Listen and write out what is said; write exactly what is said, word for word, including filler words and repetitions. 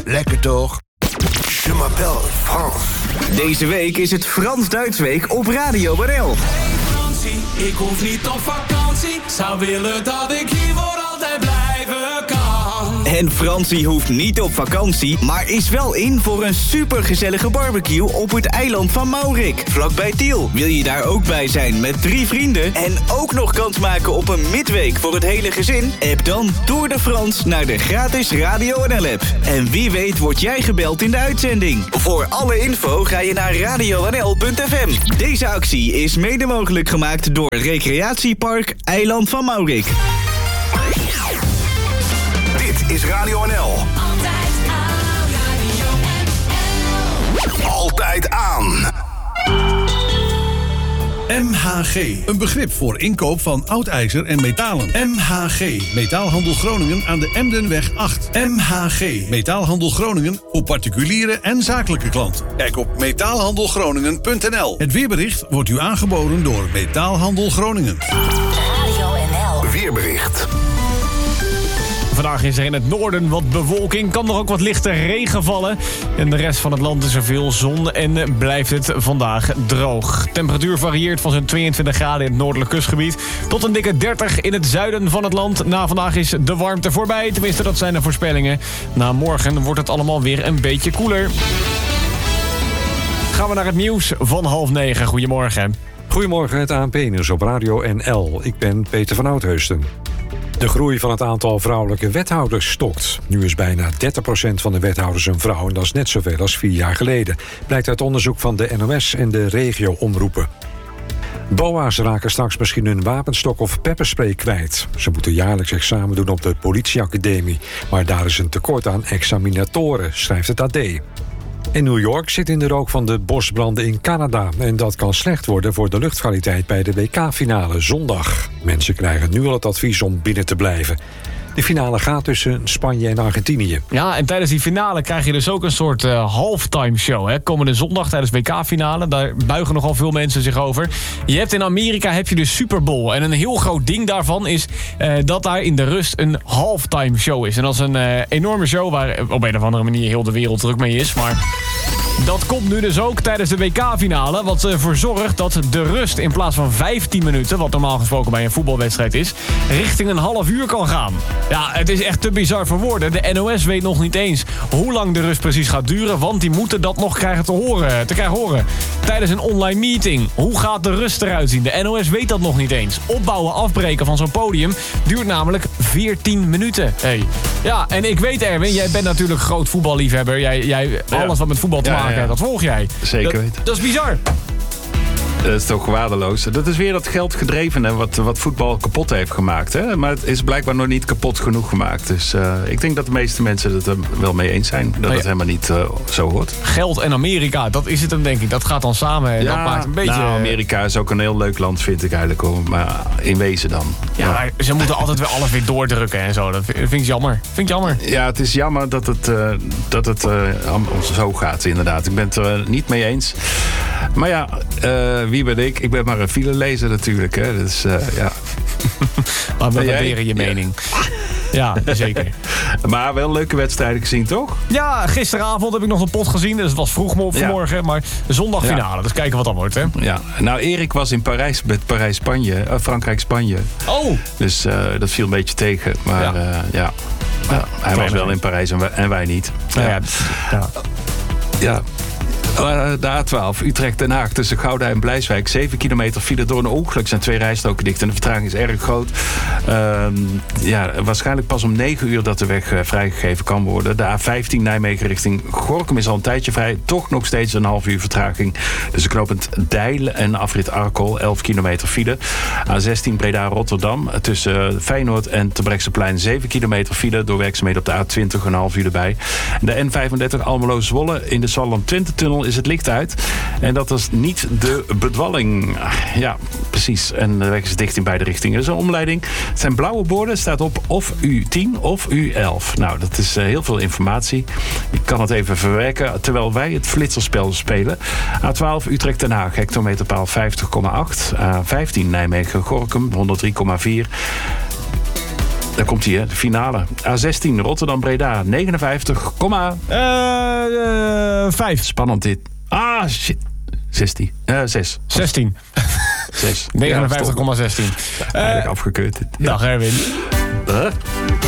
Lekker toch? Je m'appelle Frans. Deze week is het Frans-Duits week op Radio N L. Fransie, ik hoef niet op vakantie. Zou willen dat ik hier voor altijd blijven kan. En Fransie hoeft niet op vakantie, maar is wel in voor een supergezellige barbecue op het eiland van Maurik, vlakbij Tiel. Wil je daar ook bij zijn met drie vrienden en ook nog kans maken op een midweek voor het hele gezin? App dan Tour de France naar de gratis Radio N L-app. En wie weet word jij gebeld in de uitzending. Voor alle info ga je naar radio n l punt f m. Deze actie is mede mogelijk gemaakt door Recreatiepark Eiland van Maurik. Dit is Radio N L. Altijd aan, Radio N L. Altijd aan. M H G, een begrip voor inkoop van oud ijzer en metalen. M H G, Metaalhandel Groningen aan de Emdenweg acht. M H G, Metaalhandel Groningen voor particuliere en zakelijke klanten. Kijk op metaalhandelgroningen punt n l. Het weerbericht wordt u aangeboden door Metaalhandel Groningen. Radio N L. Weerbericht. Vandaag is er in het noorden wat bewolking, kan er ook wat lichte regen vallen. In de rest van het land is er veel zon en blijft het vandaag droog. Temperatuur varieert van zo'n tweeëntwintig graden in het noordelijk kustgebied tot een dikke dertig in het zuiden van het land. Na vandaag is de warmte voorbij, tenminste dat zijn de voorspellingen. Na morgen wordt het allemaal weer een beetje koeler. Gaan we naar het nieuws van half negen. Goedemorgen. Goedemorgen, het A N P-nieuws op Radio N L. Ik ben Peter van Oudheusden. De groei van het aantal vrouwelijke wethouders stokt. Nu is bijna dertig procent van de wethouders een vrouw en dat is net zoveel als vier jaar geleden. Blijkt uit onderzoek van de N O S en de regio-omroepen. B O A's raken straks misschien hun wapenstok of pepperspray kwijt. Ze moeten jaarlijks examen doen op de politieacademie. Maar daar is een tekort aan examinatoren, schrijft het A D. In New York zit in de rook van de bosbranden in Canada. En dat kan slecht worden voor de luchtkwaliteit bij de W K-finale zondag. Mensen krijgen nu al het advies om binnen te blijven. De finale gaat tussen Spanje en Argentinië. Ja, en tijdens die finale krijg je dus ook een soort uh, halftime show. Hè? Komende zondag tijdens W K-finale. Daar buigen nogal veel mensen zich over. Je hebt in Amerika heb je de Super Bowl. En een heel groot ding daarvan is uh, dat daar in de rust een halftime show is. En dat is een uh, enorme show waar op een of andere manier heel de wereld druk mee is. Maar dat komt nu dus ook tijdens de W K-finale. Wat ervoor zorgt dat de rust in plaats van vijftien minuten... wat normaal gesproken bij een voetbalwedstrijd is... richting een half uur kan gaan. Ja, het is echt te bizar voor woorden. De N O S weet nog niet eens hoe lang de rust precies gaat duren... want die moeten dat nog krijgen te, horen, te krijgen horen. Tijdens een online meeting. Hoe gaat de rust eruit zien? De N O S weet dat nog niet eens. Opbouwen, afbreken van zo'n podium duurt namelijk veertien minuten. Hey. Ja, en ik weet, Erwin, jij bent natuurlijk groot voetballiefhebber. Jij, jij, alles wat met voetbal te maken heeft, ja, ja. dat volg jij. Zeker dat, weten. Dat is bizar. Dat is toch waardeloos. Dat is weer dat geldgedrevene wat, wat voetbal kapot heeft gemaakt. Hè? Maar het is blijkbaar nog niet kapot genoeg gemaakt. Dus uh, ik denk dat de meeste mensen het er wel mee eens zijn. Dat ja. het helemaal niet uh, zo hoort. Geld en Amerika, dat is het hem denk ik. Dat gaat dan samen en ja, dat maakt een beetje... Nou, Amerika is ook een heel leuk land, vind ik eigenlijk. Hoor. Maar in wezen dan. Ja, ja. Maar ze moeten altijd weer alles weer doordrukken en zo. Dat vind ik jammer. Vind ik jammer. Ja, het is jammer dat het, uh, dat het uh, zo gaat, inderdaad. Ik ben het er uh, niet mee eens. Maar ja, uh, wie ben ik? Ik ben maar een filelezer natuurlijk. Hè. Dus, uh, ja. Maar we waarderen je mening. Ja, zeker. Maar wel leuke wedstrijden gezien, toch? Ja, gisteravond heb ik nog een pot gezien. Dus het was vroeg me op vanmorgen. Ja. Maar zondag finale. Ja. Dus kijken wat dat wordt, hè? Ja. Nou, Erik was in Parijs met Parijs-Spanje. Uh, Frankrijk-Spanje. Oh! Dus uh, dat viel een beetje tegen. Maar ja, uh, ja. ja hij was wel in Parijs en wij, en wij niet. Ja. Ja. ja. ja. De A twaalf, Utrecht-Den Haag tussen Gouda en Blijswijk. zeven kilometer file door een ongeluk. Zijn twee rijstroken dicht en de vertraging is erg groot. Uh, ja, waarschijnlijk pas om negen uur dat de weg uh, vrijgegeven kan worden. De A vijftien Nijmegen richting Gorinchem is al een tijdje vrij. Toch nog steeds een half uur vertraging. Dus de knooppunt Deil en afrit Arkel, elf kilometer file. A zestien Breda-Rotterdam tussen Feyenoord en Terbrechtseplein. zeven kilometer file door werkzaamheden op de A twintig, een half uur erbij. De N vijfendertig Almelo-Zwolle in de Salland-Twente-tunnel is het licht uit. En dat is niet de bedwalling. Ja, precies. En de weg is dicht in beide richtingen. Dat is een omleiding. Het zijn blauwe borden. staat op of U tien of U elf. Nou, dat is uh, heel veel informatie. Ik kan het even verwerken terwijl wij het flitserspel spelen. A twaalf Utrecht-Den Haag, hectometerpaal vijftig komma acht. A vijftien Nijmegen-Gorinchem, honderd drie komma vier. Daar komt hij, hè, de finale. A zestien, Rotterdam-Breda, negenenvijftig, Eh, vijf. Spannend dit. Ah, shit. zestien. Uh, zes. zestien. zes. negenenvijftig komma zestien. Ja, eigenlijk afgekeurd. Dit. Dag Erwin. Huh?